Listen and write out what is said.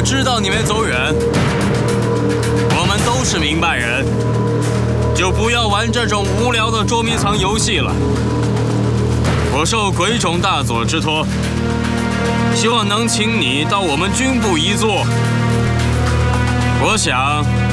知道你没走远，我们都是明白人，就不要玩这种无聊的捉迷藏游戏了。我受鬼冢大佐之托，希望能请你到我们军部一坐。我想